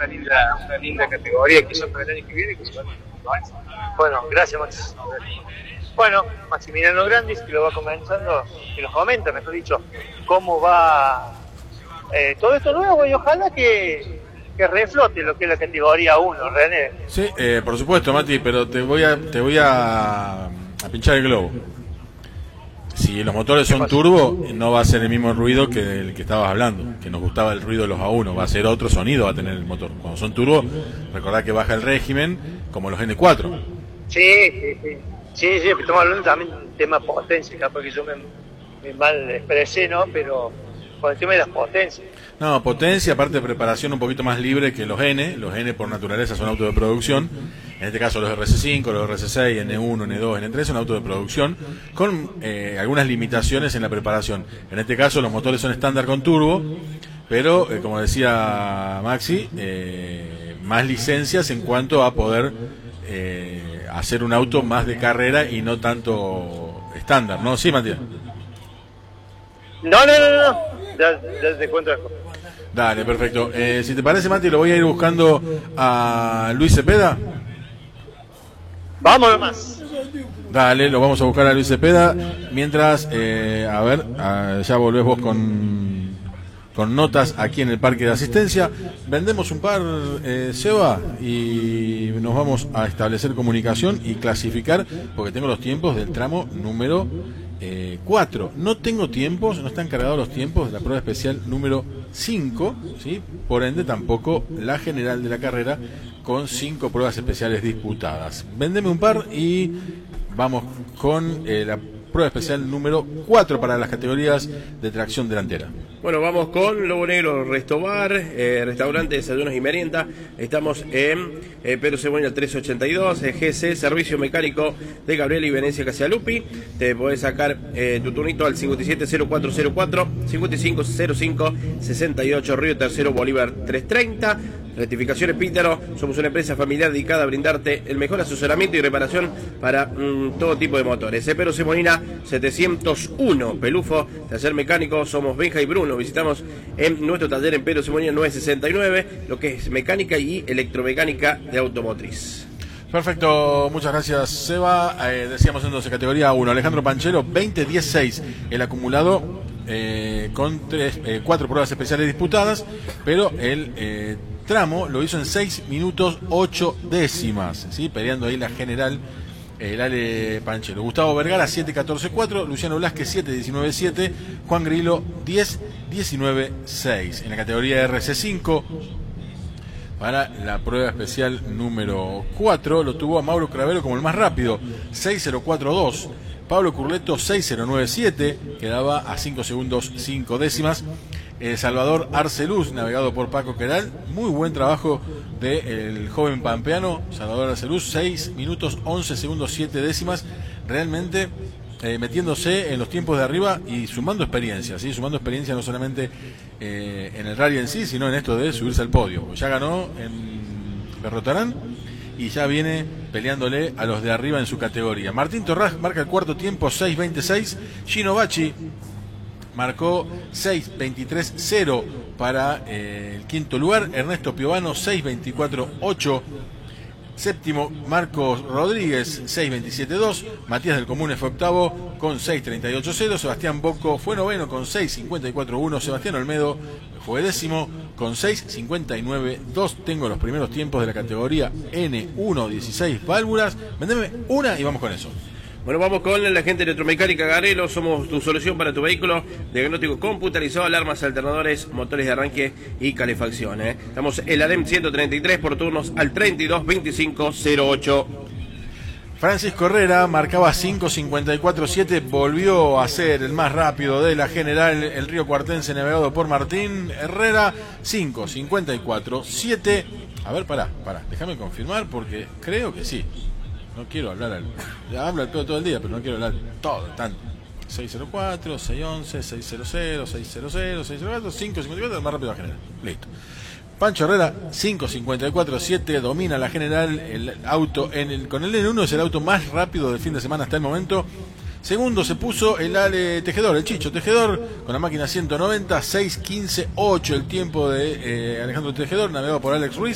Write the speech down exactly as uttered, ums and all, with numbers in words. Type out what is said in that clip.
una linda, una linda categoría, quizás para el año que viene, que se va a... Bueno, gracias, Max. Bueno, Maximiliano Grandis, que lo va comenzando, que nos comenta, mejor dicho, cómo va eh, todo esto nuevo, y ojalá que, que reflote lo que es la categoría uno, René. Sí, eh, por supuesto, Mati, pero te voy a te voy a, a pinchar el globo. Si los motores son turbo, no va a ser el mismo ruido que el que estabas hablando, que nos gustaba el ruido de los A uno, va a ser otro sonido, va a tener el motor. Cuando son turbo, recordá que baja el régimen como los N cuatro. Sí, sí, sí. Sí, sí, estamos hablando también de un tema potencia, capaz que yo me, me mal expresé, ¿no? Pero con el tema de las potencias. No, potencia, aparte de preparación un poquito más libre que los N. Los N por naturaleza son autos de producción. En este caso los R C cinco, los R C seis, N uno, N dos, N tres son autos de producción con eh, algunas limitaciones en la preparación. En este caso los motores son estándar con turbo, pero eh, como decía Maxi, eh, más licencias en cuanto a poder... Eh, hacer un auto más de carrera y no tanto estándar, ¿no? Sí, Matías. No, no, no, no, ya, ya te cuento esto. Dale, perfecto. Eh, si te parece, Mati, lo voy a ir buscando a Luis Cepeda. Vamos nomás. Dale, lo vamos a buscar a Luis Cepeda. Mientras, eh, a ver, a, ya volvés vos con... con notas aquí en el parque de asistencia. Vendemos un par, eh, Seba, y nos vamos a establecer comunicación y clasificar, porque tengo los tiempos del tramo número eh, cuatro. No tengo tiempos, no están cargados los tiempos de la prueba especial número cinco, ¿sí? Por ende tampoco la general de la carrera, con cinco pruebas especiales disputadas. Vendeme un par y vamos con eh, la prueba especial número cuatro para las categorías de tracción delantera. Bueno, vamos con Lobo Negro Restobar, eh, restaurante, desayunos y merienda. Estamos en eh, Pedro Cebolla trescientos ochenta y dos, eh, G C, servicio mecánico de Gabriel y Venecia Casialupi. Te podés sacar eh, tu turnito al cincuenta y siete cero cuatro cero cuatro, cincuenta y cinco cero cinco sesenta y ocho, Río Tercero, Bolívar trescientos treinta. Rectificaciones Pítaro, somos una empresa familiar dedicada a brindarte el mejor asesoramiento y reparación para mmm, todo tipo de motores. Pedro Semolina setecientos uno, Pelufo, taller mecánico, somos Benja y Bruno. Visitamos en nuestro taller en Pedro Semolina novecientos sesenta y nueve, lo que es mecánica y electromecánica de automotriz. Perfecto, muchas gracias, Seba. Eh, decíamos entonces categoría uno, Alejandro Panchero, veinte dieciséis el acumulado, eh, con tres, eh, cuatro pruebas especiales disputadas, pero el eh, tramo lo hizo en seis minutos ocho décimas, ¿sí? Peleando ahí la general, el Ale Panchero. Gustavo Vergara siete catorce cuatro, Luciano Blasquez siete diecinueve siete, Juan Grillo diez diecinueve seis. En la categoría R C cinco, para la prueba especial número cuatro, lo tuvo a Mauro Cravero como el más rápido, seis cero cuatro dos. Pablo Curleto seis cero nueve siete, quedaba a cinco segundos cinco décimas. El Salvador Arceluz, navegado por Paco Queral, muy buen trabajo del joven pampeano Salvador Arceluz, seis minutos once segundos siete décimas, realmente eh, metiéndose en los tiempos de arriba y sumando experiencia, ¿sí? Sumando experiencia no solamente eh, en el rally en sí, sino en esto de subirse al podio. Ya ganó en Berrotarán y ya viene peleándole a los de arriba en su categoría. Martín Torrás marca el cuarto tiempo, seis veintiséis. Gino Bacci marcó seis veintitrés cero para eh, el quinto lugar. Ernesto Piovano seis veinticuatro ocho. Séptimo, Marcos Rodríguez seis veintisiete dos. Matías del Comune fue octavo con seis treinta y ocho cero. Sebastián Bocco fue noveno con seis cincuenta y cuatro uno. Sebastián Olmedo fue décimo con seis cincuenta y nueve dos. Tengo los primeros tiempos de la categoría N uno dieciséis válvulas. Vendeme una y vamos con eso. Bueno, vamos con la gente de Electromecánica Garelo. Somos tu solución para tu vehículo. Diagnóstico computarizado, alarmas, alternadores, motores de arranque y calefacción. ¿eh? Estamos en la D E M ciento treinta y tres, por turnos al treinta y dos veinticinco cero ocho. Francisco Herrera marcaba cinco cincuenta y cuatro siete, volvió a ser el más rápido de la general, el Río Cuartense, navegado por Martín Herrera, cinco cincuenta y cuatro siete. A ver, pará, pará, déjame confirmar porque creo que sí. No quiero hablar, al, ya hablo al pedo todo el día, pero no quiero hablar todo, tanto. seis cero cuatro, seis once, seis cero cero, seis cero cero, seis cero cuatro, cinco cincuenta y cuatro, el más rápido de la general. Listo. Pancho Herrera, cinco cincuenta y cuatro siete, domina la general, el auto en el, con el N uno es el auto más rápido del fin de semana hasta el momento. Segundo se puso el Ale Tejedor, el Chicho Tejedor, con la máquina ciento noventa, seis quince ocho el tiempo de eh, Alejandro Tejedor, navegado por Alex Ruiz.